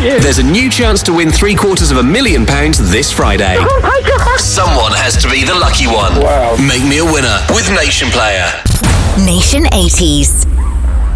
you. There's a new chance to win £750,000 this Friday. Oh my God. Someone has to be the lucky one. Wow. Make me a winner with Nation Player. Nation 80s.